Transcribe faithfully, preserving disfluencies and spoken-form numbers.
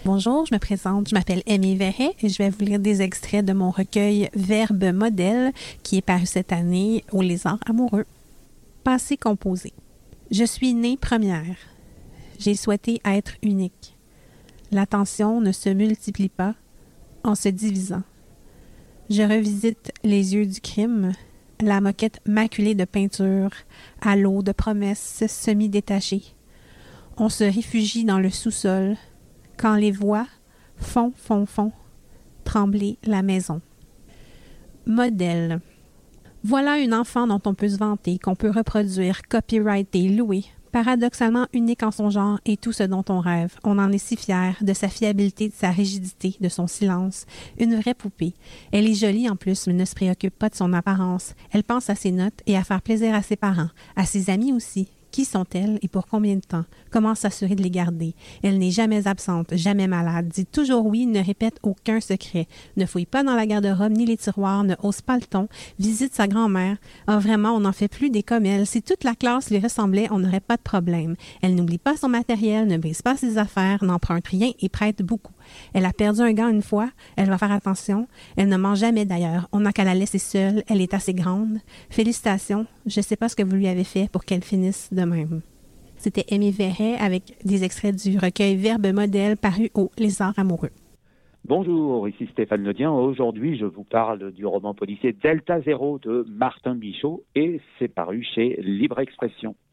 Bonjour, je me présente, je m'appelle Aimée Verret et je vais vous lire des extraits de mon recueil Verbe modèle qui est paru cette année au Lézard amoureux. Passé composé. Je suis née première. J'ai souhaité être unique. L'attention ne se multiplie pas en se divisant. Je revisite les yeux du crime, la moquette maculée de peinture, à l'eau de promesses semi-détachées. On se réfugie dans le sous-sol, quand les voix font, font, font, trembler la maison. Modèle. Voilà une enfant dont on peut se vanter, qu'on peut reproduire, copyrighter, louer, paradoxalement unique en son genre et tout ce dont on rêve. On en est si fier, de sa fiabilité, de sa rigidité, de son silence. Une vraie poupée. Elle est jolie en plus, mais ne se préoccupe pas de son apparence. Elle pense à ses notes et à faire plaisir à ses parents, à ses amis aussi. Qui sont-elles et pour combien de temps? Comment s'assurer de les garder? Elle n'est jamais absente, jamais malade, dit toujours oui, ne répète aucun secret, ne fouille pas dans la garde-robe ni les tiroirs, ne hausse pas le ton, visite sa grand-mère. Ah vraiment, on n'en fait plus des comme elle. Si toute la classe lui ressemblait, on n'aurait pas de problème. Elle n'oublie pas son matériel, ne brise pas ses affaires, n'emprunte rien et prête beaucoup. Elle a perdu un gant une fois, elle va faire attention. Elle ne ment jamais d'ailleurs, on n'a qu'à la laisser seule, elle est assez grande. Félicitations, je ne sais pas ce que vous lui avez fait pour qu'elle finisse de même. C'était Aimée Verret avec des extraits du recueil Verbe modèle paru au Lézard amoureux. Bonjour, ici Stéphane Ledien. Aujourd'hui, je vous parle du roman policier Delta Zéro de Martin Michaud et c'est paru chez Libre Expression.